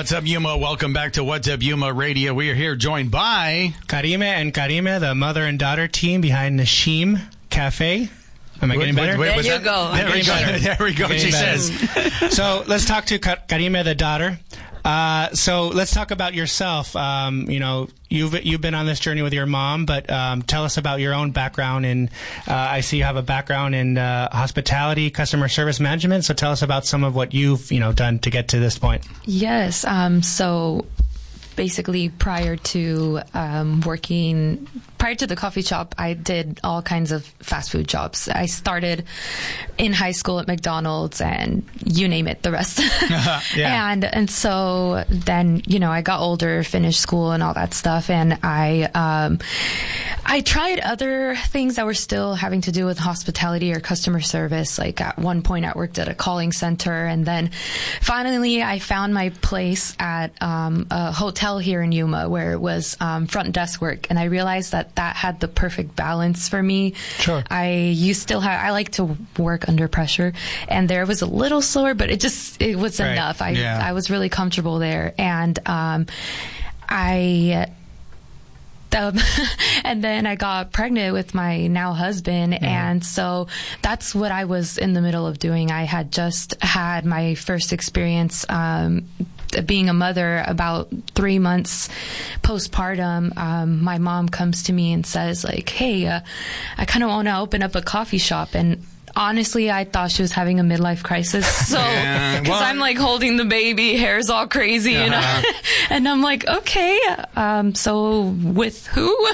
What's up, Yuma? Welcome back to What's Up, Yuma Radio. We are here joined by Karime and Karime, the mother and daughter team behind Nashim Cafe. Am I getting better? There you go. There we go. She says. So let's talk to Karime, the daughter. So let's talk about yourself. You've been on this journey with your mom, but tell us about your own background. And I see you have a background in hospitality, customer service management. So tell us about some of what you've done to get to this point. Yes. So basically, prior to the coffee shop, I did all kinds of fast food jobs. I started in high school at McDonald's, and you name it, the rest. Yeah. And so then, I got older, finished school and all that stuff, and I tried other things that were still having to do with hospitality or customer service. Like at one point, I worked at a calling center, and then finally, I found my place at a hotel here in Yuma, where it was front desk work, and I realized that had the perfect balance for me. Sure. I like to work under pressure, and there was a little slower, but it was right. enough. I was really comfortable there, and and then I got pregnant with my now husband, and so that's what I was in the middle of doing. I had just had my first experience being a mother about 3 months postpartum. My mom comes to me and says, like, hey, I kind of want to open up a coffee shop. And honestly, I thought she was having a midlife crisis. So, because I'm like holding the baby, hair's all crazy, and I'm like, okay, so with who?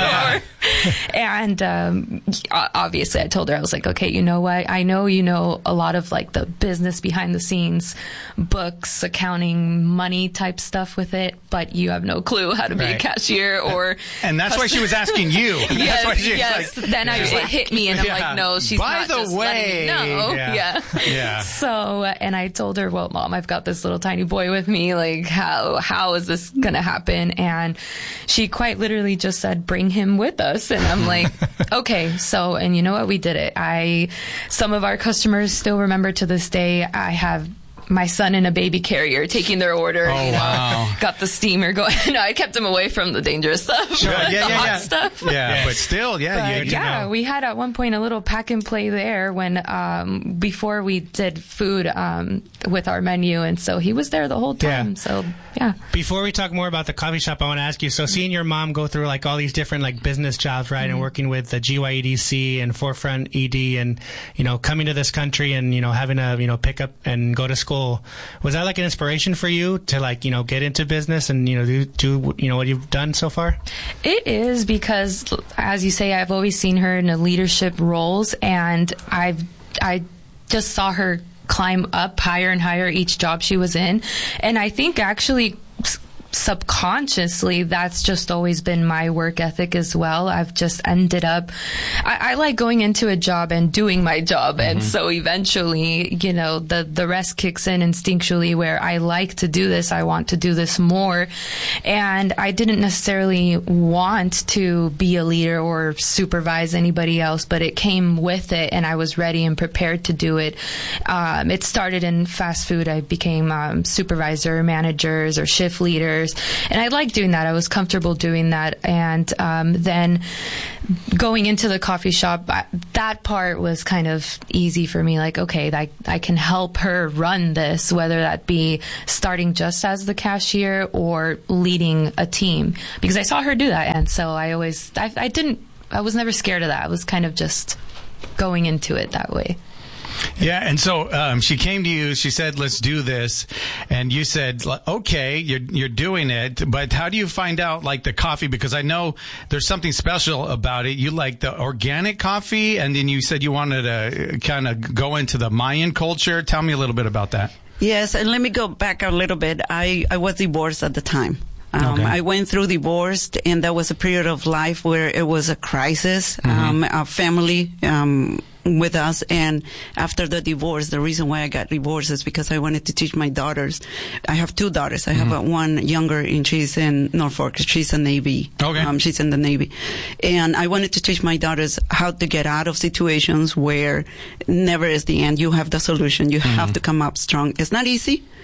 And obviously, I told her, I was like, okay, you know what? I know you know a lot of like the business behind the scenes, books, accounting, money type stuff with it, but you have no clue how to be a cashier or. And that's why she was asking you. Yes, that's why she yes. Was like, then it hit me, and I'm like, no, she's By not the just way, letting me know. Yeah. So, and I told her, well, Mom, I've got this little tiny boy with me. Like, how is this going to happen? And she quite literally just said, bring him with us. And I'm like, okay. So, and you know what? We did it. Some of our customers still remember to this day, I have my son in a baby carrier taking their order. Wow. Got the steamer going. No, I kept him away from the dangerous stuff. Sure. The hot stuff. Yeah, but still, we had at one point a little pack and play there when before we did food with our menu, and so he was there the whole time. Yeah. So yeah. Before we talk more about the coffee shop, I want to ask you, so seeing your mom go through like all these different like business jobs, right, and working with the GYEDC and Forefront ED, and coming to this country and having to pick up and go to school, was that like an inspiration for you to like get into business and do what you've done so far? It is, because as you say, I've always seen her in the leadership roles, and I just saw her climb up higher and higher each job she was in, and I think actually subconsciously that's just always been my work ethic as well. I've just ended up I like going into a job and doing my job, and so eventually the rest kicks in instinctually, where I like to do this, I want to do this more, and I didn't necessarily want to be a leader or supervise anybody else, but it came with it, and I was ready and prepared to do it. It started in fast food. I became supervisor, managers, or shift leaders. And I liked doing that. I was comfortable doing that. And then going into the coffee shop, that part was kind of easy for me. Like, okay, I can help her run this, whether that be starting just as the cashier or leading a team, because I saw her do that. And so I was never scared of that. I was kind of just going into it that way. Yeah, and so she came to you, she said, let's do this, and you said, okay, you're doing it, but how do you find out, like, the coffee? Because I know there's something special about it. You like the organic coffee, and then you said you wanted to kind of go into the Mayan culture. Tell me a little bit about that. Yes, and let me go back a little bit. I was divorced at the time. Okay. I went through divorce, and that was a period of life where it was a crisis, a family with us. And after the divorce, the reason why I got divorced is because I wanted to teach my daughters. I have two daughters. I have one younger, and she's in Norfolk. She's a Navy. Okay. She's in the Navy. And I wanted to teach my daughters how to get out of situations where never is the end. You have the solution. You have to come up strong. It's not easy.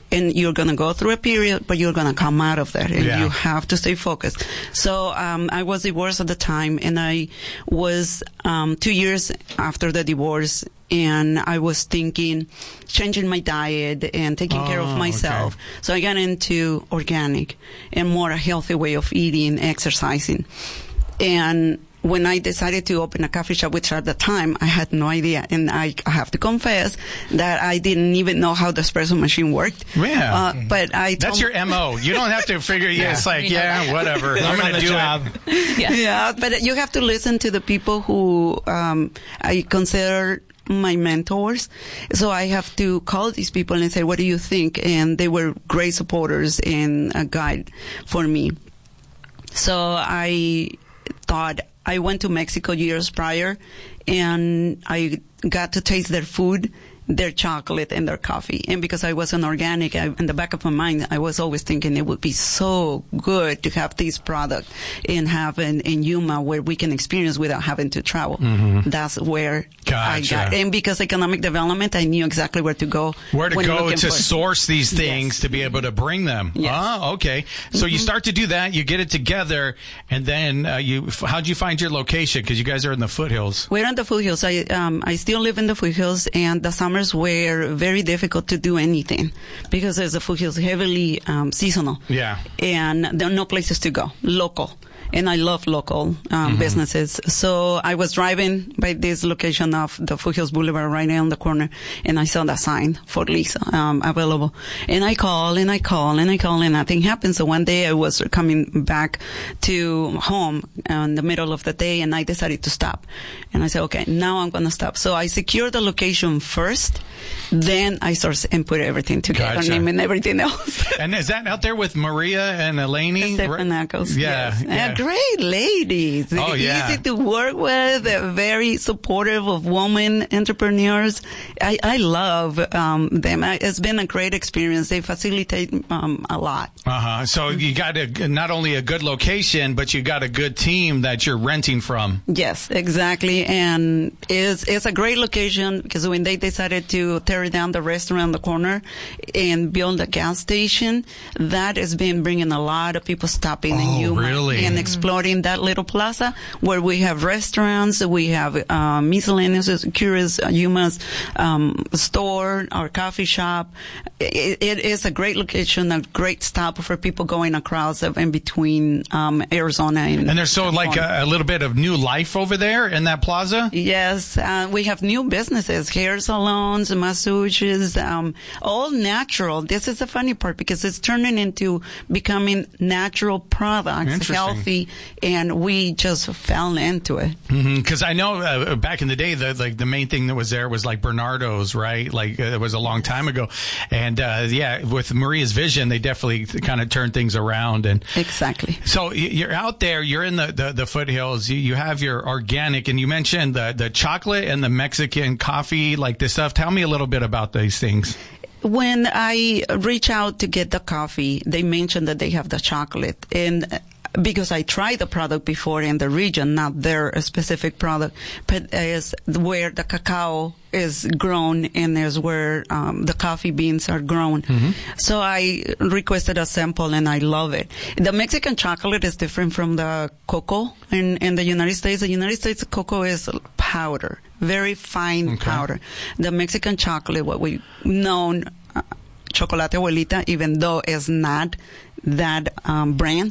and you're going to go through a period, but you're going to come out of that, and you have to stay focused. So I was divorced at the time, and I was 2 years after the divorce, and I was thinking changing my diet and taking care of myself. Okay. So I got into organic and more a healthy way of eating, exercising. And when I decided to open a coffee shop, which at the time I had no idea, and I have to confess that I didn't even know how the espresso machine worked. Yeah. But that's your MO. You don't have to figure, it's like, whatever. I'm going to do it. Yeah, but you have to listen to the people who I consider my mentors. So I have to call these people and say, what do you think? And they were great supporters and a guide for me. So I thought, I went to Mexico years prior, and I got to taste their food, their chocolate, and their coffee. And because I was an organic, in the back of my mind, I was always thinking it would be so good to have this product and have in Yuma where we can experience without having to travel. Mm-hmm. That's where I got. And because economic development, I knew exactly where to go. Where to go to source these things to be able to bring them. Yes. Oh, okay. So you start to do that, you get it together, and then how'd you find your location? Because you guys are in the foothills. We're in the foothills. I still live in the foothills, and the summers were very difficult to do anything because the foothills heavily seasonal. Yeah. And there are no places to go, local. And I love local businesses. So I was driving by this location of the Foothills Boulevard right on the corner, and I saw that sign for lease available. And I call and nothing happened. So one day I was coming back to home in the middle of the day, and I decided to stop. And I said, okay, now I'm going to stop. So I secured the location first, then I start and put everything together, Gotcha. Name and everything else. And is that out there with Maria and Eleni? Stepanakos. Yeah. Yes. Yeah. Great ladies. Oh, yeah. Easy to work with, very supportive of women entrepreneurs. I love them. It's been a great experience. They facilitate a lot. So you got not only a good location, but you got a good team that you're renting from. Yes, exactly. And it's a great location because when they decided to tear down the restaurant on the corner and build a gas station, that has been bringing a lot of people stopping in Yuma. Really? And exploring that little plaza where we have restaurants, we have miscellaneous, curious Yuma's store, our coffee shop. It is a great location, a great stop for people going across in between Arizona and there's a little bit of new life over there in that plaza? Yes, we have new businesses, hair salons, massages, all natural. This is the funny part because it's turning into becoming natural products, healthy, and we just fell into it. Because I know back in the day, the main thing that was there was like Bernardo's, right? Like it was a long time ago, and with Maria's vision, they definitely kind of turned things around. And exactly. So you're out there, you're in the foothills. You have your organic, and you mentioned the chocolate and the Mexican coffee, like this stuff. Tell me a little bit about these things. When I reach out to get the coffee, they mentioned that they have the chocolate, and because I tried the product before in the region, not their specific product, but is where the cacao is grown and is where the coffee beans are grown. So I requested a sample and I love it. The Mexican chocolate is different from the cocoa in the United States. The United States cocoa is powder, very fine powder. The Mexican chocolate, what we known Chocolate Abuelita, even though it's not that brand,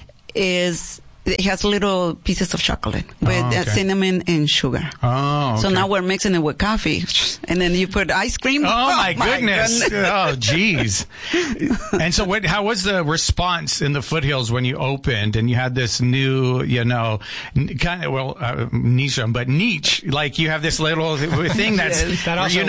it has little pieces of chocolate with cinnamon and sugar. Oh, okay. So now we're mixing it with coffee, and then you put ice cream. Oh my goodness! Oh, geez. And so, how was the response in the foothills when you opened and you had this new, kind of niche, but niche? Like you have this little thing that's that also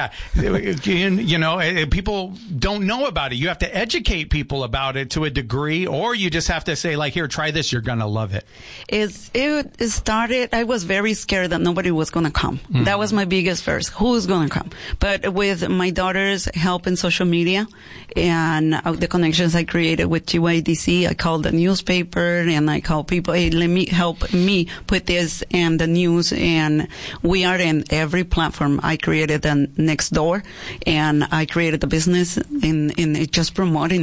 works. People don't know about it. You have to educate people about it to a degree, or you just have to say, like, here, try this. You're gonna to love it? It started, I was very scared that nobody was going to come. That was my biggest first. Who's going to come? But with my daughter's help in social media and the connections I created with GYDC, I called the newspaper and I called people, hey, let me help me put this in the news. And we are in every platform. I created the Nextdoor and I created the business in just promoting.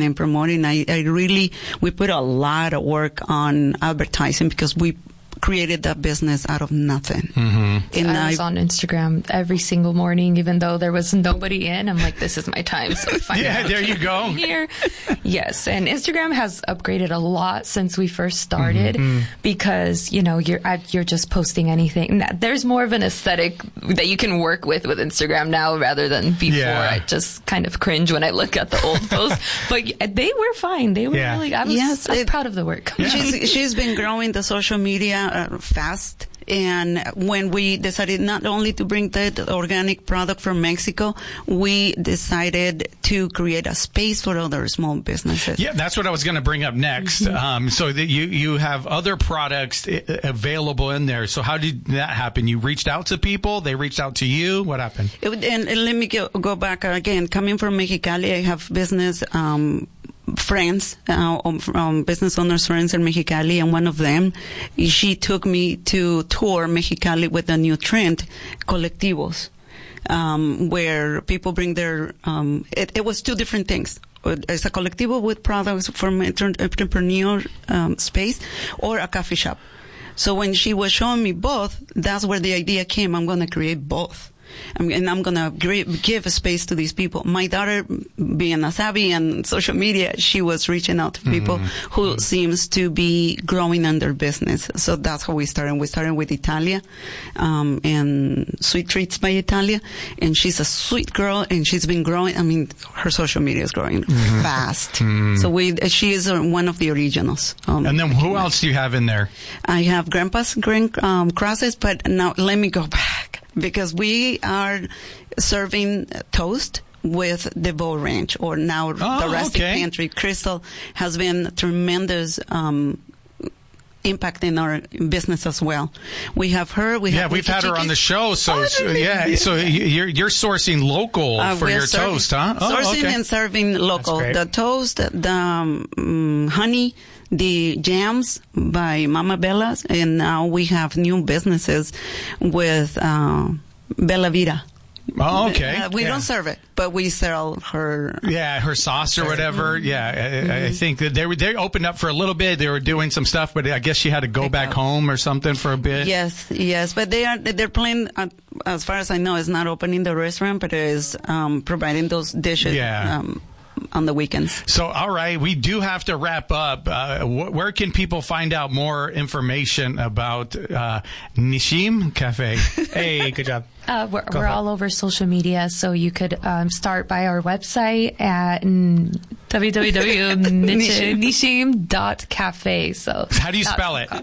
We put a lot of work on advertising because we created that business out of nothing. And I was on Instagram every single morning, even though there was nobody in. I'm like, this is my time. So there you go. Here. Yes. And Instagram has upgraded a lot since we first started because, you're just posting anything. There's more of an aesthetic that you can work with Instagram now rather than before. Yeah. I just kind of cringe when I look at the old posts, but they were fine. They were really, I was proud of the work. Yeah. She's been growing the social media fast. And when we decided not only to bring the organic product from Mexico, we decided to create a space for other small businesses. Yeah, that's what I was going to bring up next. So that you have other products available in there. So how did that happen? You reached out to people? They reached out to you? What happened? And let me go back again. Coming from Mexicali, I have business friends, business owners friends in Mexicali, and one of them, she took me to tour Mexicali with the new trend, colectivos, where people bring their, it was two different things. It's a colectivo with products from entrepreneur space or a coffee shop. So when she was showing me both, that's where the idea came. I'm going to create both. And I'm going to give a space to these people. My daughter, being a savvy and social media, she was reaching out to people who seems to be growing in their business. So that's how we started. We started with Italia, and Sweet Treats by Italia. And she's a sweet girl and she's been growing. I mean, her social media is growing fast. So she is one of the originals. And then who else do you have in there? I have Grandpa's Green Crosses, but now let me go back. Because we are serving toast with the Bow Ranch, or now the Rustic Pantry. Crystal has been tremendous impact in our business as well. We have her. We've had her on the show. So so you're sourcing local for your toast, huh? Sourcing and serving local. The toast, the honey, the jams by Mama Bella's, and now we have new businesses with Bella Vida. Oh, okay. We don't serve it, but we sell her. Yeah, her sauce or whatever. I think that they opened up for a little bit. They were doing some stuff, but I guess she had to go back home or something for a bit. Yes, but they're playing. As far as I know, it's not opening the restaurant, but it is providing those dishes. On the weekends. So, all right, we do have to wrap up. Where can people find out more information about Nishim Cafe? Hey, good job. We're all over social media, so you could start by our website at www.nishim.cafe. So how do you spell it?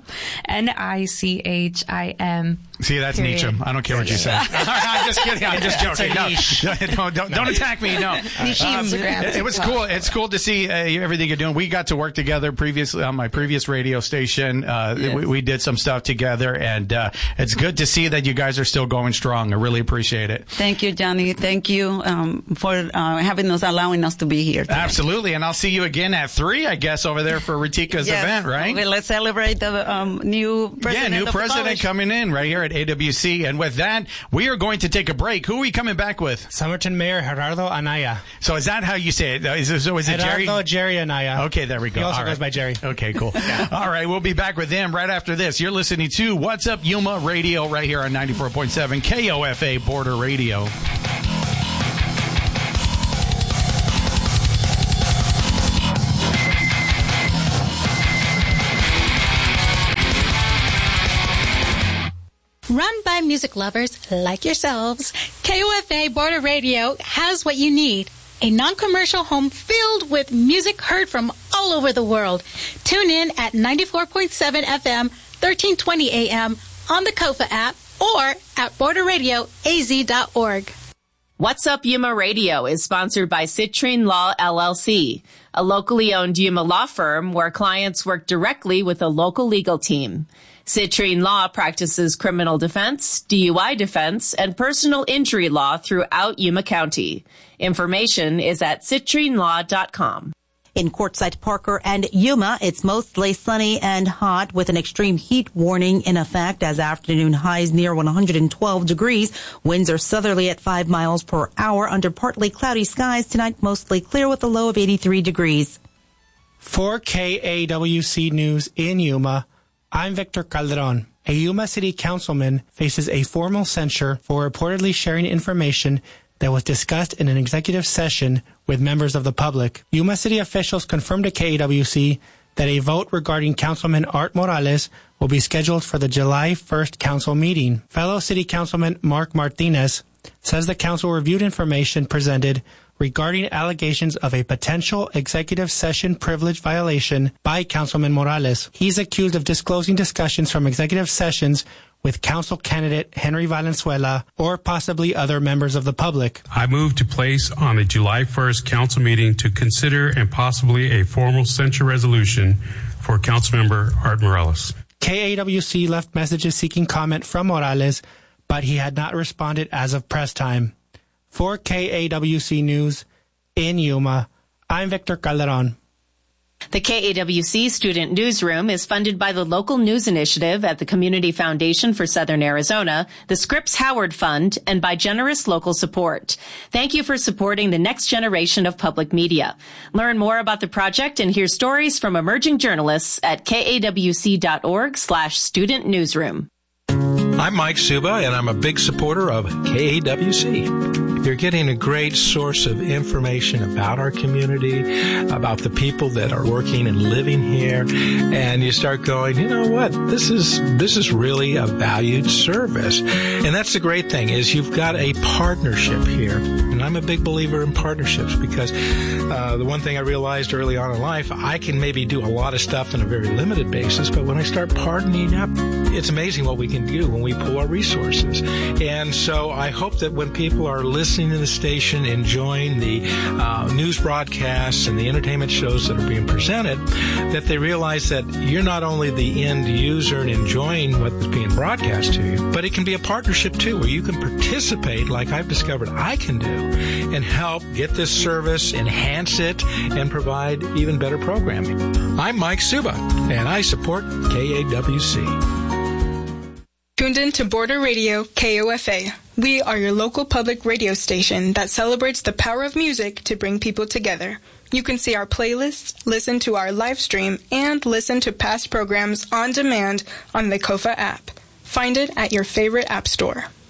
Nichim. See, that's Nichim. I don't care what you say. I'm just kidding. I'm just joking. No, don't attack me. No. It was cool. It's cool to see everything you're doing. We got to work together previously on my previous radio station. We did some stuff together, and it's good to see that you guys are still going strong. I really appreciate it. Thank you, Johnny. Thank you for allowing us to be here today. Absolutely. And I'll see you again at 3, I guess, over there for Ritika's event, right? Okay, let's celebrate the new president. Yeah, new president coming in right here at AWC. And with that, we are going to take a break. Who are we coming back with? Somerton Mayor Gerardo Anaya. So is that how you say it? Is it Jerry? Gerardo Jerry Anaya. Okay, there we go. He also goes by Jerry. Okay, cool. All right, we'll be back with them right after this. You're listening to What's Up Yuma Radio right here on 94.7 KOFA Border Radio. Run by music lovers like yourselves, KOFA Border Radio has what you need. A non-commercial home filled with music heard from all over the world. Tune in at 94.7 FM, 1320 AM on the KOFA app or at borderradioaz.org. What's Up Yuma Radio is sponsored by Citrine Law LLC, a locally owned Yuma law firm where clients work directly with a local legal team. Citrine Law practices criminal defense, DUI defense, and personal injury law throughout Yuma County. Information is at citrinelaw.com. In Quartzsite, Parker, and Yuma, it's mostly sunny and hot with an extreme heat warning in effect as afternoon highs near 112 degrees. Winds are southerly at 5 miles per hour under partly cloudy skies. Tonight, mostly clear with a low of 83 degrees. For KAWC News in Yuma, I'm Victor Calderon. A Yuma City Councilman faces a formal censure for reportedly sharing information that was discussed in an executive session with members of the public. Yuma City officials confirmed to KAWC that a vote regarding Councilman Art Morales will be scheduled for the July 1st council meeting. Fellow City Councilman Mark Martinez says the council reviewed information presented regarding allegations of a potential executive session privilege violation by Councilman Morales. He's accused of disclosing discussions from executive sessions with council candidate Henry Valenzuela or possibly other members of the public. I move to place on the July 1st council meeting to consider and possibly a formal censure resolution for Councilmember Art Morales. KAWC left messages seeking comment from Morales, but he had not responded as of press time. For KAWC News in Yuma, I'm Victor Calderon. The KAWC Student Newsroom is funded by the Local News Initiative at the Community Foundation for Southern Arizona, the Scripps Howard Fund, and by generous local support. Thank you for supporting the next generation of public media. Learn more about the project and hear stories from emerging journalists at kawc.org/student newsroom. I'm Mike Suba, and I'm a big supporter of KAWC. You're getting a great source of information about our community, about the people that are working and living here, and you start going, you know what, this is really a valued service. And that's the great thing, is you've got a partnership here. And I'm a big believer in partnerships because the one thing I realized early on in life, I can maybe do a lot of stuff on a very limited basis, but when I start partnering up, it's amazing what we can do when we pool our resources. And so I hope that when people are listening to the station, enjoying the news broadcasts and the entertainment shows that are being presented, that they realize that you're not only the end user and enjoying what's being broadcast to you, but it can be a partnership too, where you can participate, like I've discovered I can do, and help get this service, enhance it, and provide even better programming. I'm Mike Suba, and I support KAWC. Tuned in to Border Radio KOFA. We are your local public radio station that celebrates the power of music to bring people together. You can see our playlists, listen to our live stream, and listen to past programs on demand on the KOFA app. Find it at your favorite app store.